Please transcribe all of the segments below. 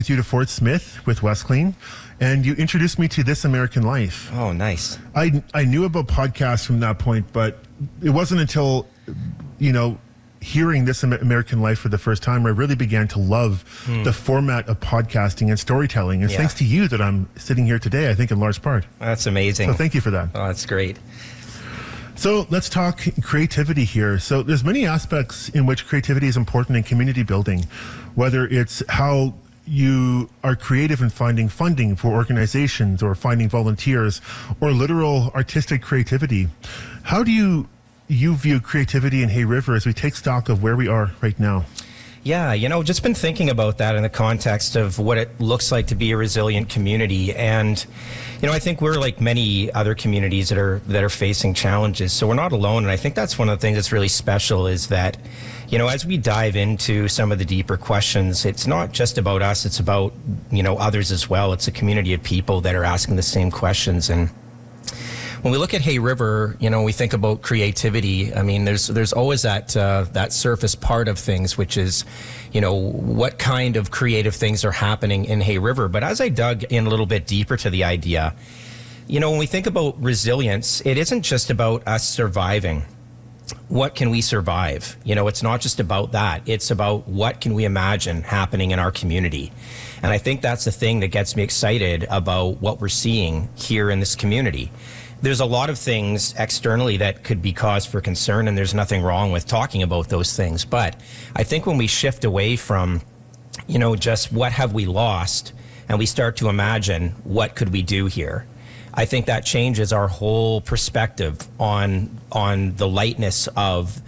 With you to Fort Smith with Wes Clean, and you introduced me to This American Life. Oh, nice. I knew about podcasts from that point, but it wasn't until, hearing This American Life for the first time, I really began to love the format of podcasting and storytelling. It's thanks to you that I'm sitting here today, I think, in large part. That's amazing. So thank you for that. Oh, that's great. So let's talk creativity here. So there's many aspects in which creativity is important in community building, whether it's how you are creative in finding funding for organizations or finding volunteers or literal artistic creativity. How do you view creativity in Hay River as we take stock of where we are right now? Yeah, just been thinking about that in the context of what it looks like to be a resilient community. And, I think we're like many other communities that are facing challenges. So we're not alone. And I think that's one of the things that's really special is that, as we dive into some of the deeper questions, it's not just about us, it's about, others as well. It's a community of people that are asking the same questions. And when we look at Hay River, we think about creativity. I mean, there's always that surface part of things, which is, what kind of creative things are happening in Hay River. But as I dug in a little bit deeper to the idea, when we think about resilience, it isn't just about us surviving. What can we survive? It's not just about that. It's about what can we imagine happening in our community. And I think that's the thing that gets me excited about what we're seeing here in this community. There's a lot of things externally that could be cause for concern, and there's nothing wrong with talking about those things. But I think when we shift away from, just what have we lost, and we start to imagine what could we do here, I think that changes our whole perspective on the lightness of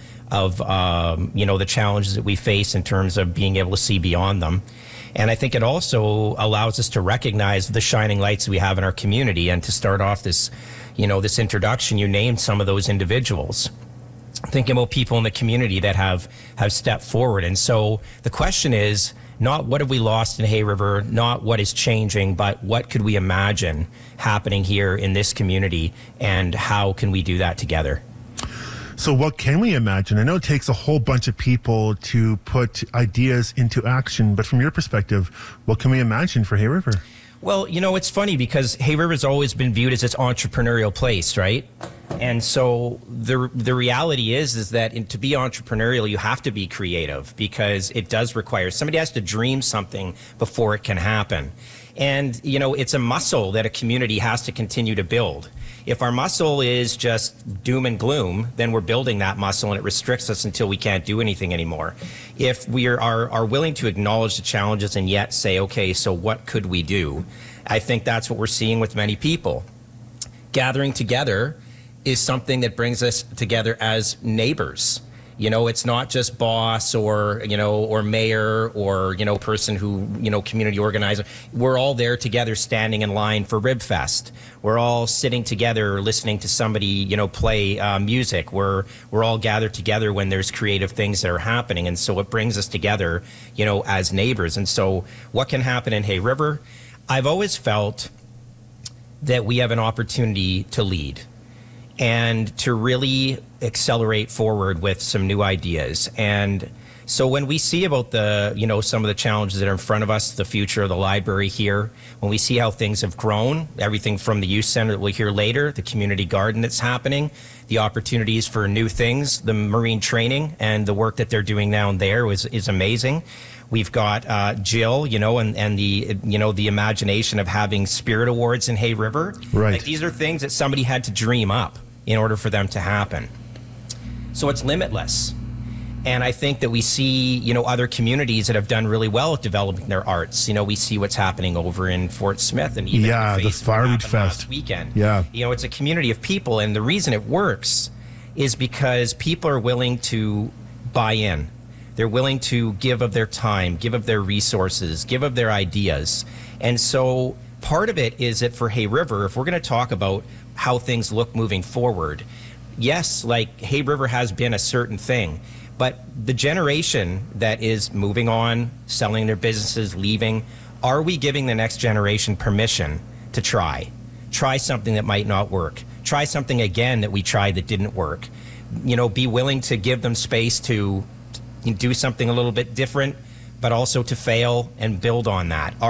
the challenges that we face in terms of being able to see beyond them. And I think it also allows us to recognize the shining lights we have in our community. And to start off this introduction, you named some of those individuals. Thinking about people in the community that have stepped forward. And so the question is not what have we lost in Hay River, not what is changing, but what could we imagine happening here in this community, and how can we do that together? So what can we imagine? I know it takes a whole bunch of people to put ideas into action, but from your perspective, what can we imagine for Hay River? Well, it's funny because Hay River's always been viewed as this entrepreneurial place, right? And so the reality is that to be entrepreneurial, you have to be creative, because it does require, somebody has to dream something before it can happen. And, it's a muscle that a community has to continue to build. If our muscle is just doom and gloom, then we're building that muscle and it restricts us until we can't do anything anymore. If we are willing to acknowledge the challenges and yet say, okay, so what could we do? I think that's what we're seeing with many people. Gathering together is something that brings us together as neighbors. It's not just boss or mayor or, person who, community organizer. We're all there together standing in line for Ribfest. We're all sitting together listening to somebody, play music. We're all gathered together when there's creative things that are happening. And so it brings us together, as neighbors. And so what can happen in Hay River? I've always felt that we have an opportunity to lead and to really accelerate forward with some new ideas. And so when we see about some of the challenges that are in front of us, the future of the library here, when we see how things have grown, everything from the youth center that we'll hear later, the community garden that's happening, the opportunities for new things, the marine training and the work that they're doing down there is amazing. We've got Jill, and the imagination of having spirit awards in Hay River. Right. Like, these are things that somebody had to dream up in order for them to happen. So it's limitless. And I think that we see, other communities that have done really well with developing their arts. We see what's happening over in Fort Smith, and even the Fireweed Fest last weekend. Yeah. It's a community of people, and the reason it works is because people are willing to buy in. They're willing to give of their time, give of their resources, give of their ideas. And so part of it is that for Hay River, if we're going to talk about how things look moving forward, yes, like Hay River has been a certain thing, but the generation that is moving on, selling their businesses, leaving, are we giving the next generation permission to try something that might not work, try something again that we tried that didn't work, be willing to give them space to do something a little bit different, but also to fail and build on that?